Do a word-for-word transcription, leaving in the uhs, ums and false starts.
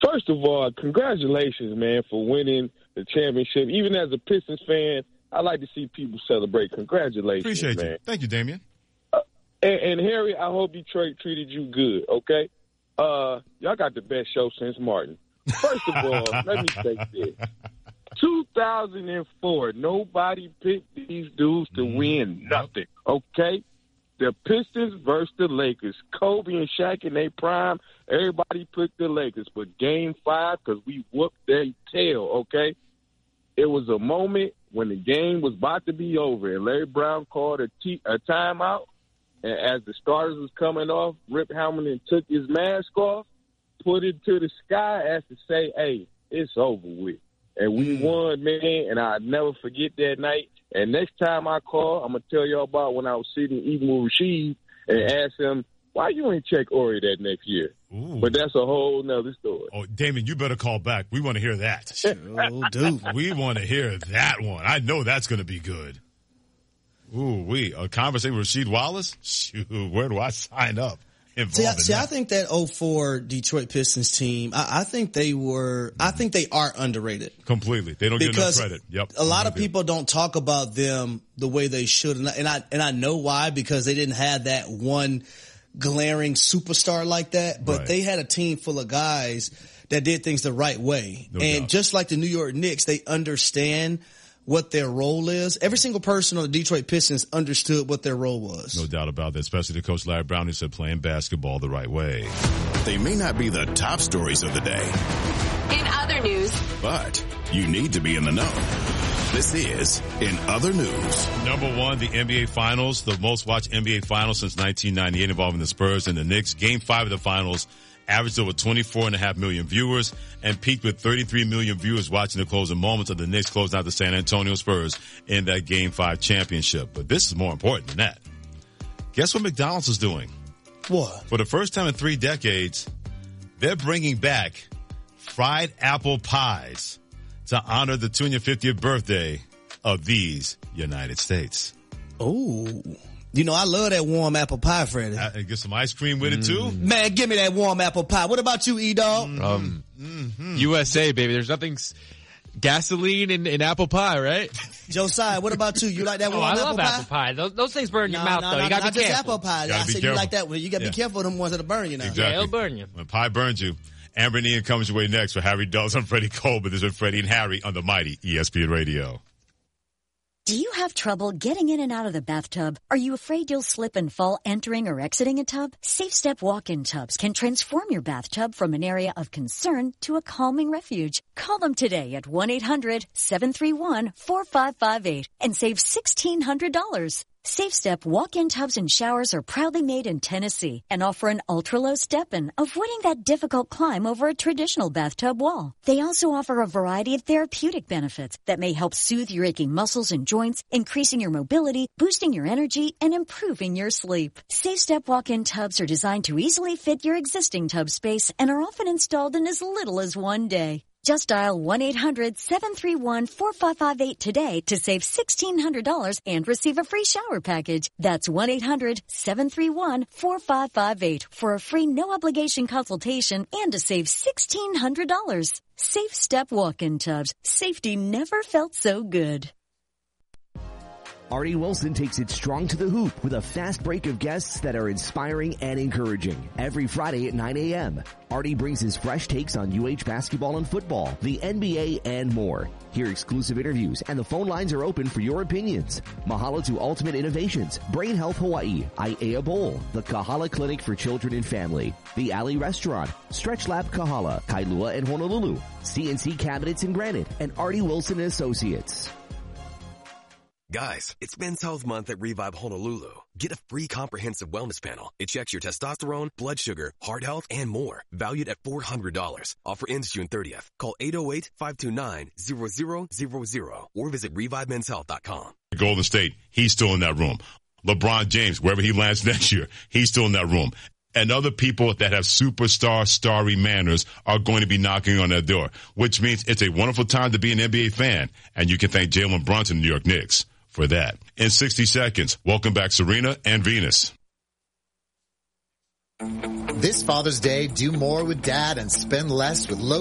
First of all, congratulations, man, for winning the championship. Even as a Pistons fan, I like to see people celebrate. Congratulations, Appreciate man. you. Thank you, Damian. Uh, and, and, Harry, I hope Detroit treated you good, okay? Uh, y'all got the best show since Martin. First of all, let me say this. two thousand four, nobody picked these dudes to mm, win nothing, okay? The Pistons versus the Lakers. Kobe and Shaq in their prime, everybody picked the Lakers. But game five, because we whooped their tail, okay? It was a moment when the game was about to be over, and Larry Brown called a, t- a timeout. And as the starters was coming off, Rip Hamilton took his mask off, put it to the sky as to say, hey, it's over with. And we mm. won, man, and I'll never forget that night. And next time I call, I'm going to tell y'all about when I was sitting Ibn Rashid and asked him, why you ain't check Ori that next year? Ooh. But that's a whole nother story. Oh, Damon, you better call back. We want to hear that. Sure, dude. We want to hear that one. I know that's going to be good. Ooh, we a conversation with Rasheed Wallace? Shoot, where do I sign up? See, I, see I think that oh four Detroit Pistons team, I, I think they were, I think they are underrated. Completely. They don't get enough credit. Yep. A lot of people don't talk about them the way they should. And I, and I, and I know why, because they didn't have that one glaring superstar like that, but right. they had a team full of guys that did things the right way. No and doubt. Just like the New York Knicks, they understand what their role is. Every single person on the Detroit Pistons understood what their role was. No doubt about that, especially the coach Larry Brown, who said playing basketball the right way. They may not be the top stories of the day. In other news. But you need to be in the know. This is In Other News. Number one, the N B A Finals, the most watched N B A Finals since nineteen ninety-eight involving the Spurs and the Knicks. Game five of the Finals averaged over twenty-four and a half million viewers and peaked with thirty-three million viewers watching the closing moments of the Knicks closing out the San Antonio Spurs in that Game five championship. But this is more important than that. Guess what McDonald's is doing? What? For the first time in three decades, they're bringing back fried apple pies to honor the two hundred fiftieth birthday of these United States. Oh. You know, I love that warm apple pie, Freddie. Uh, and get some ice cream with it, too? Man, give me that warm apple pie. What about you, E-Dog? Mm-hmm. Um, mm-hmm. U S A, baby. There's nothing s- gasoline in, in apple pie, right? Josiah, what about you? You like that warm oh, I apple love pie? apple pie. Those, those things burn no, your mouth, no, though. No, you got to not be just careful. apple pie. Gotta I said careful. you like that one. You got to yeah. be careful of them ones that'll burn you now. Exactly. Yeah, it'll burn you. When pie burns you. Amber and Ian comes your way next for Harry Dulles. I'm Freddie Colbert. This is Freddie and Harry on the mighty E S P N Radio. Do you have trouble getting in and out of the bathtub? Are you afraid you'll slip and fall entering or exiting a tub? Safe Step walk-in tubs can transform your bathtub from an area of concern to a calming refuge. Call them today at one eight hundred seven three one four five five eight and save sixteen hundred dollars. Safe Step walk-in tubs and showers are proudly made in Tennessee and offer an ultra-low step-in, avoiding that difficult climb over a traditional bathtub wall. They also offer a variety of therapeutic benefits that may help soothe your aching muscles and joints, increasing your mobility, boosting your energy, and improving your sleep. Safe Step walk-in tubs are designed to easily fit your existing tub space and are often installed in as little as one day. Just dial one eight hundred seven three one four five five eight today to save sixteen hundred dollars and receive a free shower package. That's one eight hundred seven three one four five five eight for a free no-obligation consultation and to save sixteen hundred dollars. Safe Step walk-in tubs. Safety never felt so good. Artie Wilson takes it strong to the hoop with a fast break of guests that are inspiring and encouraging. Every Friday at nine a.m., Artie brings his fresh takes on U H basketball and football, the N B A, and more. Hear exclusive interviews, and the phone lines are open for your opinions. Mahalo to Ultimate Innovations, Brain Health Hawaii, Aiea Bowl, the Kahala Clinic for Children and Family, the Alley Restaurant, Stretch Lab Kahala, Kailua and Honolulu, C N C Cabinets and Granite, and Artie Wilson and Associates. Guys, it's Men's Health Month at Revive Honolulu. Get a free comprehensive wellness panel. It checks your testosterone, blood sugar, heart health, and more. Valued at four hundred dollars. Offer ends June thirtieth. Call eight oh eight, five two nine, zero zero zero zero or visit revive men's health dot com. Golden State, he's still in that room. LeBron James, wherever he lands next year, he's still in that room. And other people that have superstar, starry manners are going to be knocking on that door, which means it's a wonderful time to be an N B A fan. And you can thank Jalen Brunson and the New York Knicks for that. In sixty seconds, welcome back Serena and Venus. This Father's Day, do more with Dad and spend less with low